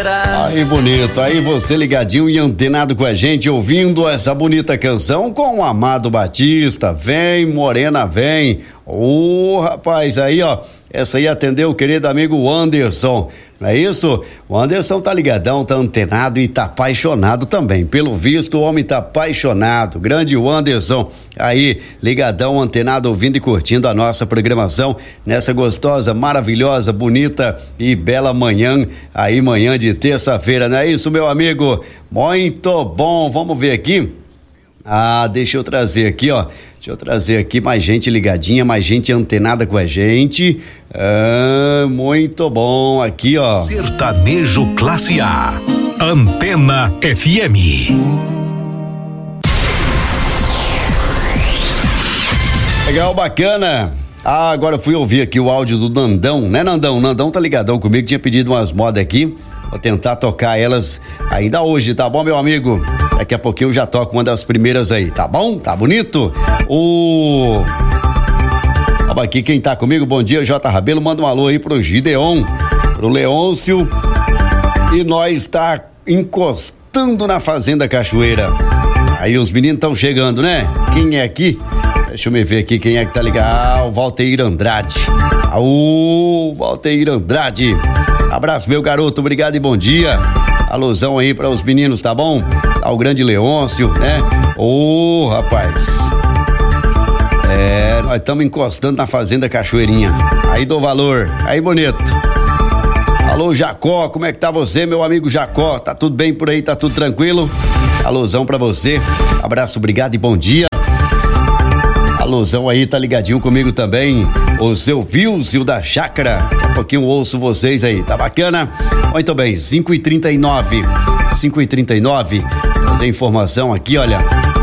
bonita. Aí, bonito. Aí você ligadinho e antenado com a gente, ouvindo essa bonita canção com o Amado Batista. Vem, morena, vem. Rapaz, aí, ó. Essa aí atendeu o querido amigo Anderson, não é isso? O Anderson tá ligadão, tá antenado e tá apaixonado também. Pelo visto, o homem tá apaixonado. Grande Anderson, aí, ligadão, antenado, ouvindo e curtindo a nossa programação nessa gostosa, maravilhosa, bonita e bela manhã, aí manhã de terça-feira, não é isso, meu amigo? Muito bom, vamos ver aqui. Deixa eu trazer aqui, ó. Deixa eu trazer aqui mais gente ligadinha, mais gente antenada com a gente. Muito bom. Aqui, ó. Sertanejo Classe A. Antena FM. Legal, bacana. Agora fui ouvir aqui o áudio do Nandão, né, Nandão? Nandão tá ligadão comigo, tinha pedido umas modas aqui. Vou tentar tocar elas ainda hoje, tá bom, meu amigo? Daqui a pouquinho eu já toco uma das primeiras aí, tá bom? Tá bonito? Olha aqui quem tá comigo, bom dia, J. Rabelo, manda um alô aí pro Gideon, pro Leôncio, e nós tá encostando na Fazenda Cachoeira. Aí os meninos estão chegando, né? Quem é aqui? Deixa eu me ver aqui quem é que tá ligado. O Valteir Andrade. Valteir Andrade. Abraço, meu garoto, obrigado e bom dia. Alusão aí para os meninos, tá bom? Ao grande Leôncio, né? Rapaz. Nós estamos encostando na Fazenda Cachoeirinha. Aí dou valor, aí bonito. Alô, Jacó, como é que tá você, meu amigo Jacó? Tá tudo bem por aí, tá tudo tranquilo? Alusão pra você, abraço, obrigado e bom dia. Alusão aí, tá ligadinho comigo também, o seu Vilcio da Chácara. Daqui a pouquinho eu ouço vocês aí, tá bacana? Muito bem, 5h39. Fazer informação aqui, olha.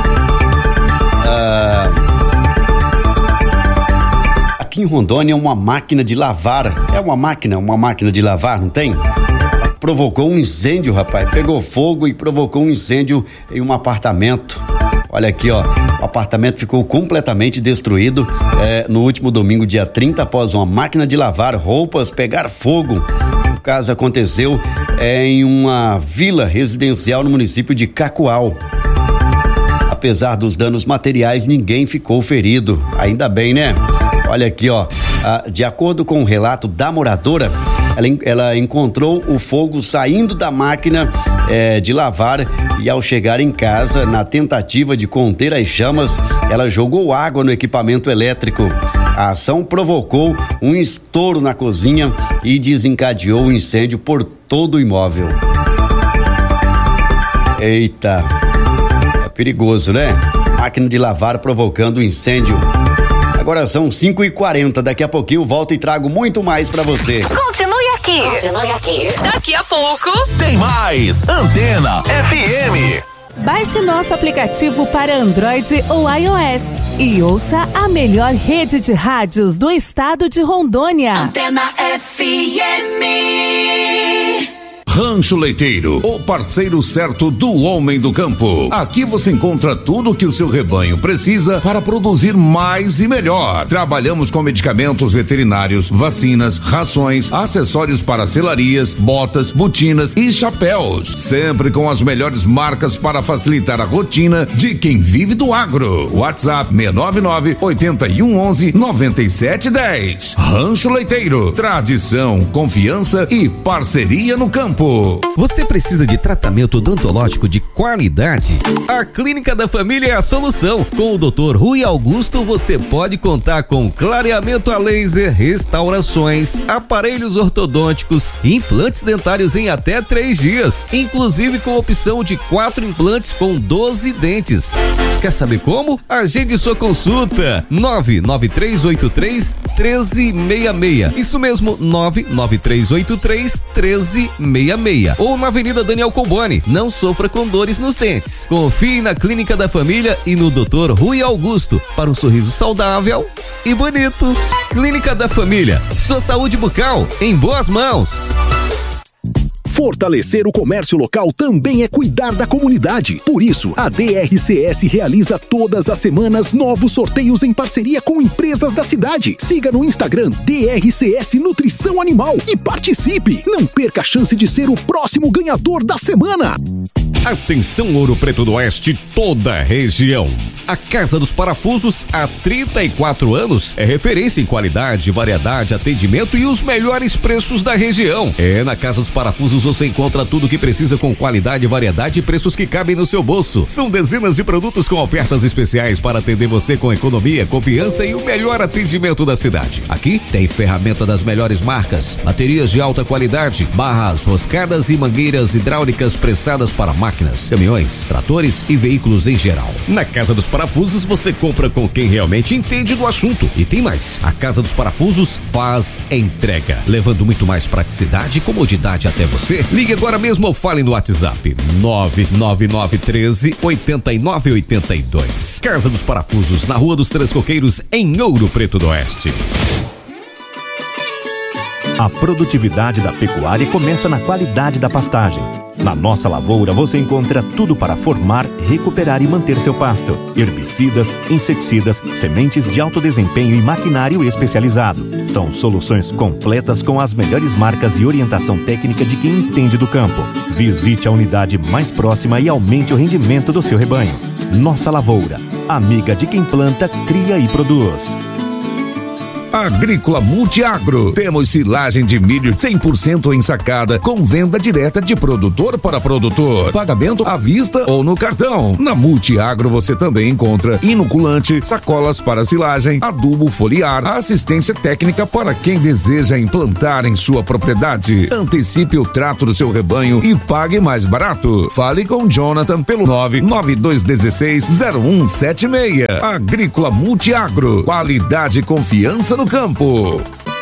Aqui em Rondônia uma máquina de lavar, uma máquina de lavar, não tem? Provocou um incêndio, rapaz, pegou fogo e provocou um incêndio em um apartamento. Olha aqui, ó, o apartamento ficou completamente destruído no último domingo, dia 30, após uma máquina de lavar roupas pegar fogo. O caso aconteceu em uma vila residencial no município de Cacoal. Apesar dos danos materiais, ninguém ficou ferido. Ainda bem, né? Olha aqui, ó, de acordo com o relato da moradora, ela encontrou o fogo saindo da máquina de lavar e ao chegar em casa, na tentativa de conter as chamas, ela jogou água no equipamento elétrico. A ação provocou um estouro na cozinha e desencadeou o incêndio por todo o imóvel. Eita, é perigoso, né? Máquina de lavar provocando incêndio. Agora são 5h40, daqui a pouquinho volto e trago muito mais pra você. Continue aqui. Daqui a pouco tem mais Antena FM. Baixe nosso aplicativo para Android ou iOS e ouça a melhor rede de rádios do estado de Rondônia. Antena FM. Rancho Leiteiro, o parceiro certo do homem do campo. Aqui você encontra tudo o que o seu rebanho precisa para produzir mais e melhor. Trabalhamos com medicamentos veterinários, vacinas, rações, acessórios para selarias, botas, botinas e chapéus. Sempre com as melhores marcas para facilitar a rotina de quem vive do agro. WhatsApp 699-8111-9710. Rancho Leiteiro, tradição, confiança e parceria no campo. Você precisa de tratamento odontológico de qualidade? A Clínica da Família é a solução. Com o Dr. Rui Augusto você pode contar com clareamento a laser, restaurações, aparelhos ortodônticos, implantes dentários em até 3 dias, inclusive com opção de 4 implantes com 12 dentes. Quer saber como? Agende sua consulta. 99383-1366. Isso mesmo, 99383-1366. Ou na Avenida Daniel Comboni. Não sofra com dores nos dentes. Confie na Clínica da Família e no Dr. Rui Augusto para um sorriso saudável e bonito. Clínica da Família, sua saúde bucal em boas mãos. Fortalecer o comércio local também é cuidar da comunidade. Por isso, a DRCS realiza todas as semanas novos sorteios em parceria com empresas da cidade. Siga no Instagram DRCS Nutrição Animal e participe. Não perca a chance de ser o próximo ganhador da semana. Atenção, Ouro Preto do Oeste, toda a região. A Casa dos Parafusos, há 34 anos, é referência em qualidade, variedade, atendimento e os melhores preços da região. Na Casa dos Parafusos você encontra tudo o que precisa com qualidade, variedade e preços que cabem no seu bolso. São dezenas de produtos com ofertas especiais para atender você com economia, confiança e o melhor atendimento da cidade. Aqui tem ferramenta das melhores marcas, baterias de alta qualidade, barras roscadas e mangueiras hidráulicas pressadas para máquinas, caminhões, tratores e veículos em geral. Na Casa dos Parafusos você compra com quem realmente entende do assunto. E tem mais, a Casa dos Parafusos faz entrega, levando muito mais praticidade e comodidade até você. Ligue agora mesmo ou fale no WhatsApp 99913-8982. Casa dos Parafusos, na Rua dos Três Coqueiros, em Ouro Preto do Oeste. A produtividade da pecuária começa na qualidade da pastagem. Na Nossa Lavoura você encontra tudo para formar, recuperar e manter seu pasto. Herbicidas, inseticidas, sementes de alto desempenho e maquinário especializado. São soluções completas com as melhores marcas e orientação técnica de quem entende do campo. Visite a unidade mais próxima e aumente o rendimento do seu rebanho. Nossa Lavoura, amiga de quem planta, cria e produz. Agrícola Multiagro. Temos silagem de milho 100% ensacada, com venda direta de produtor para produtor. Pagamento à vista ou no cartão. Na Multiagro você também encontra inoculante, sacolas para silagem, adubo foliar, assistência técnica para quem deseja implantar em sua propriedade. Antecipe o trato do seu rebanho e pague mais barato. Fale com Jonathan pelo 99216-0176. Agrícola Multiagro. Qualidade e confiança no campo.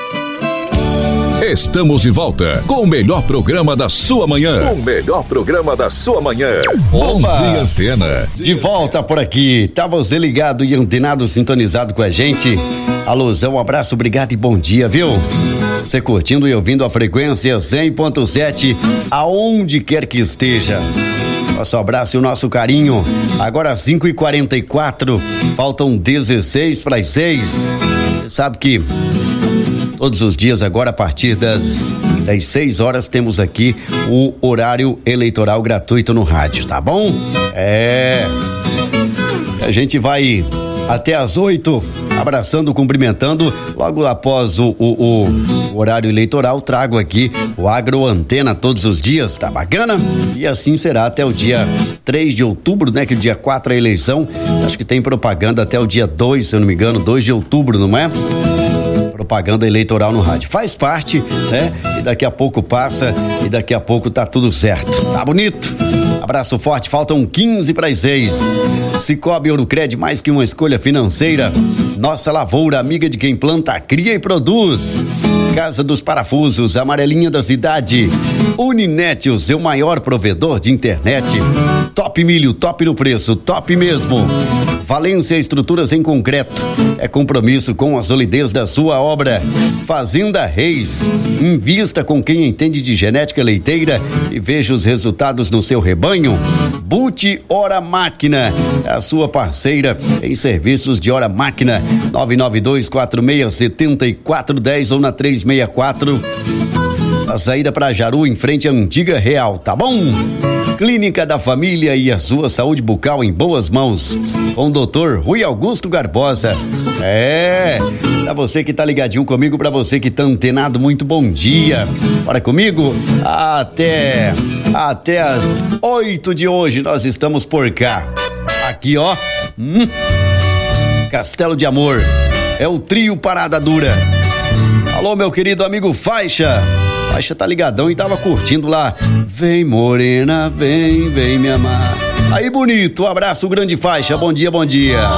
Estamos de volta com o melhor programa da sua manhã. O melhor programa da sua manhã. Bom Dia Antena. De volta por aqui. Tá você ligado e antenado, sintonizado com a gente? Alôzão, um abraço, obrigado e bom dia, viu? Você curtindo e ouvindo a frequência 100.7, aonde quer que esteja. Nosso abraço e o nosso carinho. Agora 5h44, faltam 16 para as 6. Você sabe que todos os dias agora, a partir das 6 horas, temos aqui o horário eleitoral gratuito no rádio, tá bom? A gente vai até às 8, abraçando, cumprimentando. Logo após o horário eleitoral, trago aqui o Agro Antena todos os dias, tá bacana? E assim será até o dia 3 de outubro, né? Que o dia 4 é a eleição. Acho que tem propaganda até o dia 2, se eu não me engano, 2 de outubro, não é? Propaganda eleitoral no rádio. Faz parte, né? E daqui a pouco passa e daqui a pouco tá tudo certo. Tá bonito? Abraço forte, faltam 15 para as 6. Cicobi Ourocred, mais que uma escolha financeira. Nossa Lavoura, amiga de quem planta, cria e produz. Casa dos Parafusos, amarelinha da cidade. Uninet, o seu maior provedor de internet. Top Milho, top no preço, top mesmo. Valência Estruturas em Concreto. É compromisso com a solidez da sua obra. Fazenda Reis. Invista com quem entende de genética leiteira e veja os resultados no seu rebanho. Bute Hora Máquina, a sua parceira em serviços de hora máquina. 992467410 ou na 364. A saída para Jaru, em frente à Antiga Real, tá bom? Clínica da Família e a sua saúde bucal em boas mãos. Com o Dr. Rui Augusto Garbosa. Pra você que tá ligadinho comigo, pra você que tá antenado, muito bom dia. Bora comigo? Até as 8 de hoje nós estamos por cá. Aqui, ó. Castelo de Amor. É o trio Parada Dura. Alô, meu querido amigo Faixa. Faixa tá ligadão e tava curtindo lá. Vem morena, vem me amar. Aí, bonito, um abraço, grande Faixa, bom dia, bom dia.